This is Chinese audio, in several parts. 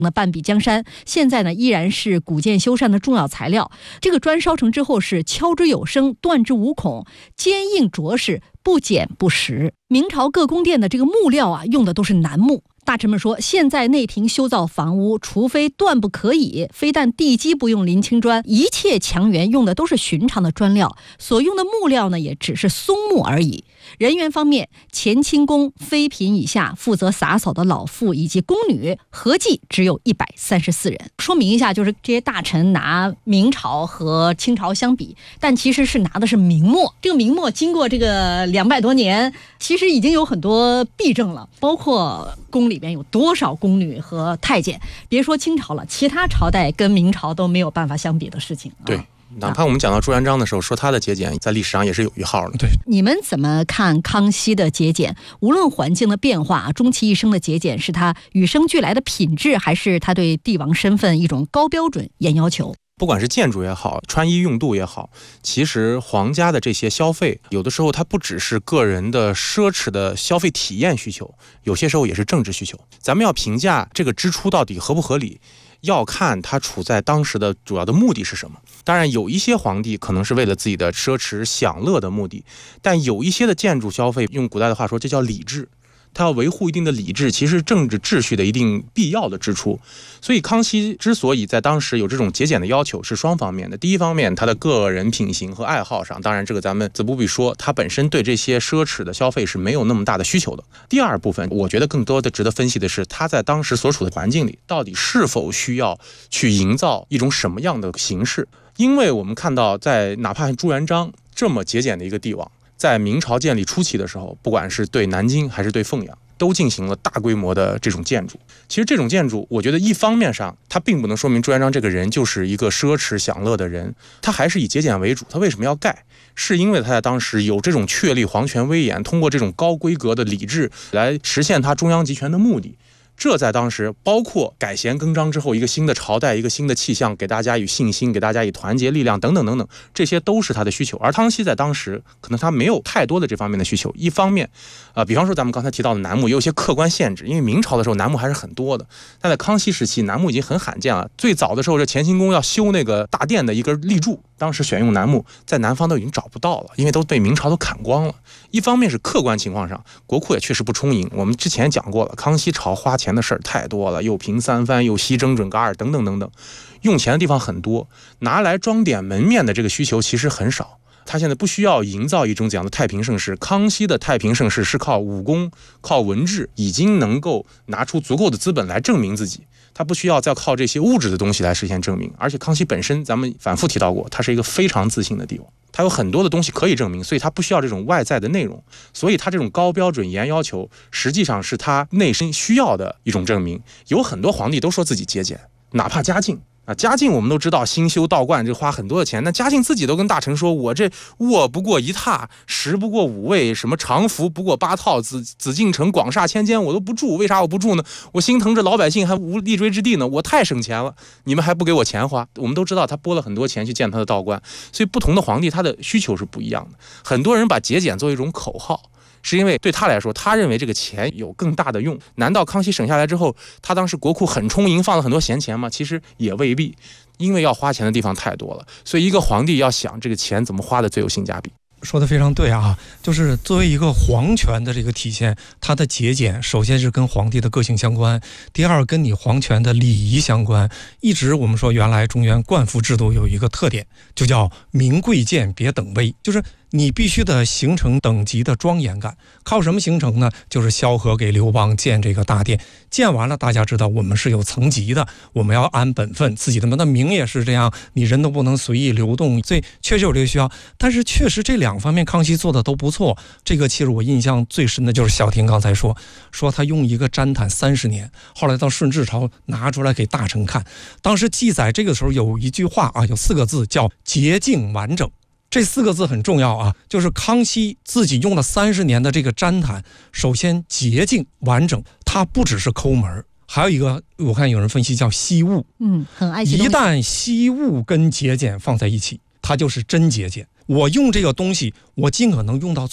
那半壁江山现在呢依然是古建修缮的重要材料。这个砖烧成之后是敲之有声，断之无孔，坚硬着实，不减不实。明朝各宫殿的这个木料啊，用的都是楠木。大臣们说，现在内廷修造房屋，除非断不可以，非但地基不用临清砖，一切墙垣用的都是寻常的砖料，所用的木料呢，也只是松木而已。人员方面，乾清宫妃嫔以下负责洒扫的老妇以及宫女合计只有134人。说明一下，就是这些大臣拿明朝和清朝相比，但其实是拿的是明末。这个明末经过这个200多年，其实已经有很多弊政了，包括宫里边有多少宫女和太监，别说清朝了，其他朝代跟明朝都没有办法相比的事情。 对。哪怕我们讲到朱元璋的时候，说他的节俭在历史上也是有一号的。 对， 你们怎么看康熙的节俭？无论环境的变化，终其一生的节俭是他与生俱来的品质，还是他对帝王身份一种高标准严要求？ 不管是建筑也好，穿衣用度也好，其实皇家的这些消费，有的时候它不只是个人的奢侈的消费体验需求，有些时候也是政治需求。咱们要评价这个支出到底合不合理，要看它处在当时的主要的目的是什么。当然有一些皇帝可能是为了自己的奢侈享乐的目的，但有一些的建筑消费，用古代的话说，这叫礼制，它要维护一定的理智，其实政治秩序的一定必要的支出。所以康熙之所以在当时有这种节俭的要求，是双方面的。第一方面，他的个人品行和爱好上，当然这个咱们自不必说，他本身对这些奢侈的消费是没有那么大的需求的。第二部分，我觉得更多的值得分析的是，他在当时所处的环境里，到底是否需要去营造一种什么样的形式。因为我们看到，在哪怕朱元璋这么节俭的一个帝王，在明朝建立初期的时候，不管是对南京还是对凤阳，都进行了大规模的这种建筑。其实这种建筑，我觉得一方面上，它并不能说明朱元璋这个人就是一个奢侈享乐的人，他还是以节俭为主。他为什么要盖？是因为他在当时有这种确立皇权威严，通过这种高规格的礼制来实现他中央集权的目的。这在当时包括改弦更张之后，一个新的朝代，一个新的气象，给大家以信心，给大家以团结力量等等等等，这些都是他的需求。而康熙在当时可能他没有太多的这方面的需求。一方面比方说咱们刚才提到的楠木，也有一些客观限制，因为明朝的时候楠木还是很多的，但在康熙时期楠木已经很罕见了。最早的时候，这乾清宫要修那个大殿的一根立柱，当时选用楠木在南方都已经找不到了，因为都被明朝都砍光了。一方面是客观情况上，国库也确实不充盈，我们之前讲过了，康熙朝花钱的事儿太多了，又平三藩，又西征准噶尔等等等等，用钱的地方很多，拿来装点门面的这个需求其实很少。他现在不需要营造一种怎样的太平盛世，康熙的太平盛世是靠武功，靠文治，已经能够拿出足够的资本来证明自己，他不需要再靠这些物质的东西来实现证明。而且康熙本身咱们反复提到过，他是一个非常自信的帝王，他有很多的东西可以证明，所以他不需要这种外在的内容。所以他这种高标准严要求实际上是他内心需要的一种证明。有很多皇帝都说自己节俭，哪怕嘉靖嘉靖我们都知道兴修道观这花很多的钱，那嘉靖自己都跟大臣说，我这卧不过一榻，食不过5味，什么常服不过8套，紫禁城广厦千间我都不住。为啥我不住呢？我心疼这老百姓还无立锥之地呢，我太省钱了，你们还不给我钱花。我们都知道他拨了很多钱去建他的道观，所以不同的皇帝他的需求是不一样的。很多人把节俭作为一种口号，是因为对他来说，他认为这个钱有更大的用。难道康熙省下来之后，他当时国库很充盈，放了很多闲钱吗？其实也未必，因为要花钱的地方太多了。所以一个皇帝要想这个钱怎么花的最有性价比。 说得非常对啊，就是作为一个皇权的这个体现，它的节俭首先是跟皇帝的个性相关，第二跟你皇权的礼仪相关。一直我们说原来中原冠服制度有一个特点，就叫明贵贱别等威，就是你必须得形成等级的庄严感。靠什么形成呢？就是萧何给刘邦建这个大殿，建完了大家知道我们是有层级的，我们要安本分，自己的那名也是这样，你人都不能随意流动，所以确实有这个需要。但是确实这两方面康熙做的都不错。这个其实我印象最深的就是小婷刚才说他用一个毡毯30年，后来到顺治朝拿出来给大臣看，当时记载这个时候有一句话啊，有4个字叫洁净完整。这4个字很重要啊，就是康熙自己用了30年的这个毡毯，首先洁净完整，它不只是抠门，还有一个我看有人分析叫惜物， 很爱惜东西。 一旦惜物跟节俭放在一起，它就是真节俭。我用这个东西，我尽可能用到最好，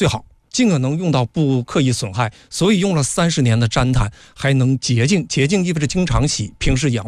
尽可能用到不刻意损害，所以用了30年的毡毯，还能洁净。洁净意味着经常洗，平时养